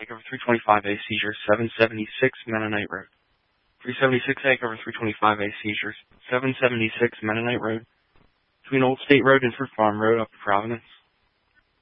over 325A seizures, 776 Mennonite Road. 376A over 325A seizures, 776 Mennonite Road. Between Old State Road and Fruit Farm Road up to Providence.